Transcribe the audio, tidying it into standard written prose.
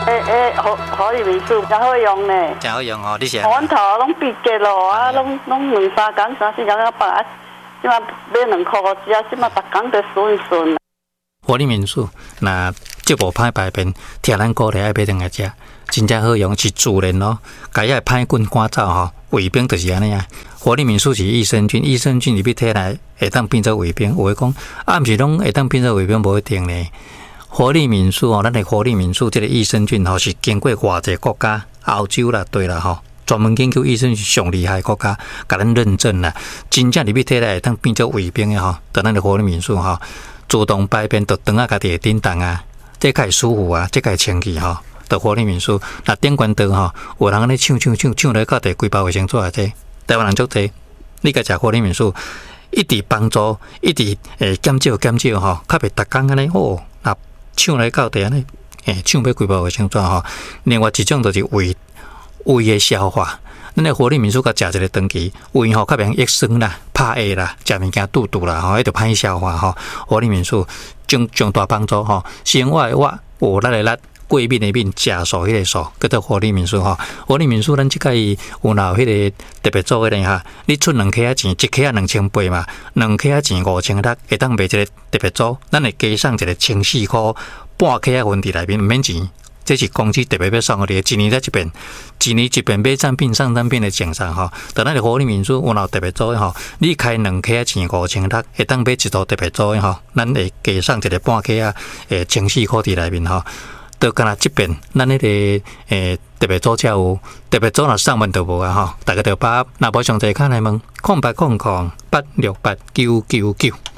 好利民主真好用呢， 真好用哦，你是？ 阮头拢毕业咯，啊，拢2、3工、3、4工了办，即马买2块5只啊，即马逐工都顺顺。 活力民宿，那这部歹排便，听咱鼓励爱买上来食，真正好用，是自然咯。该要歹菌赶走吼，卫兵就是安尼啊。活力民宿是益生菌，益生菌入去体内会当变做卫兵。有诶讲，啊，毋是拢会当变做卫兵，无一定呢。活力民宿哦，咱的活力民宿这个益生菌吼，是经过偌济国家，欧洲啦，对啦吼。专门研究益生菌上厉害国家，甲咱认证啦，真正入去体内会当变做卫兵诶吼。在咱的活力民宿吼。自动排便，就当啊，家己会叮当啊，这较会舒服啊，这较会清气吼。到活力民宿，那顶关岛吼，有人安尼抢来到第规包卫生纸啊，这台湾人足济。你甲食活力民宿，一直帮助，一直减少吼，较袂逐工安尼哦。那抢来到第安尼，抢要规包卫生纸吼。另外一种就是胃的消化。咱的活力民宿甲食一个长期，胃吼较免益酸啦、拍下啦、食物件肚肚啦，吼，迄就歹消化吼。活力民宿上大帮助吼，生活的活，力的力，过敏的敏，食素迄个素，叫做活力民宿吼。活力民宿咱即个有迄个特别做迄个哈，你出2克仔钱，1克仔2800嘛，2克仔钱5600，会当买一个特别组，咱会加送一个1400块，半克仔分伫内面，毋免钱。这是公司特别要送给你，一年才一遍，一年一遍买产品、上产品的奖赏吼。但咱的活力民宿有特别组的吼，你开2克钱5600，会当买一组特别组的吼，咱会加送一个半克啊，1400块伫内面吼。都干那这边，咱那个特别组才有，特别组若上万都无啊吼。大家就把若无详细看来问，0800868999。